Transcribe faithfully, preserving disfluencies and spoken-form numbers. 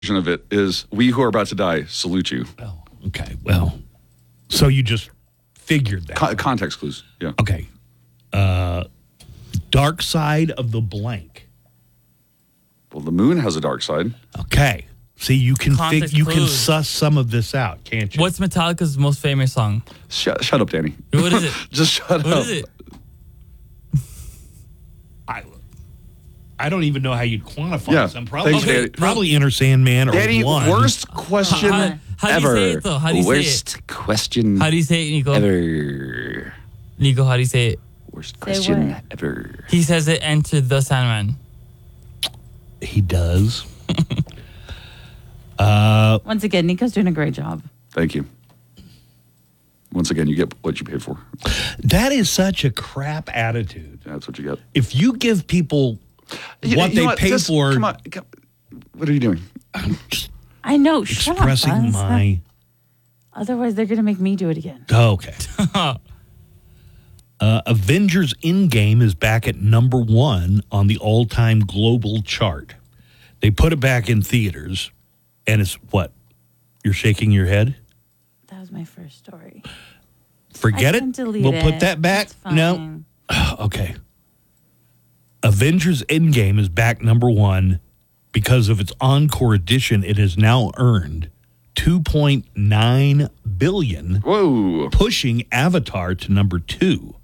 of it is, we who are about to die salute you. Oh, okay. Well, so you just figured that. Con- context clues, yeah. Okay. Uh, dark side of the blank. Well, the moon has a dark side. Okay. See, you can fig- Context you can clues. suss some of this out, can't you? What's Metallica's most famous song? Shut, shut up, Danny. What is it? Just shut What up. is it? I, I don't even know how you'd quantify Yeah. this. I'm probably Thanks, okay, Danny. probably Enter Sandman or Danny, one. worst question How- how do you ever. say it, though? How do you say worst it? question How do you say it, Nico? ever. Nico, how do you say it? Worst Say question what? ever. He says it, Enter the Sandman. He does. uh, Once again, Nico's doing a great job. Thank you. Once again, you get what you pay for. that is such a crap attitude. Yeah, that's what you get. If you give people You- what you know they pay Just- for, Come on. come- What are you doing? I know. Shut up, expressing Buzz. my. Otherwise, they're going to make me do it again. Oh, okay. uh, Avengers Endgame is back at number one on the all-time global chart. They put it back in theaters, and it's what? You're shaking your head? That was my first story. Forget I it. can delete We'll it. put that back. It's No. fine. Okay. Avengers Endgame is back number one because of its encore edition. It has now earned two point nine billion dollars, Whoa. pushing Avatar to number two.